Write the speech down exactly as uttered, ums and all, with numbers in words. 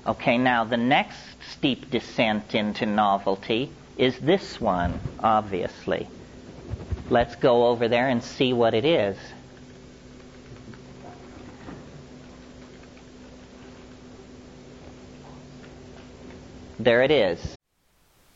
Okay, now the next steep descent into novelty is this one, obviously. Let's go over there and see what it is. There it is.